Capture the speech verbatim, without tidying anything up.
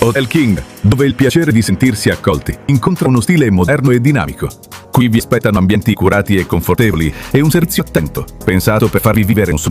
Hotel King, dove il piacere di sentirsi accolti incontra uno stile moderno e dinamico. Qui vi aspettano ambienti curati e confortevoli e un servizio attento, pensato per farvi vivere un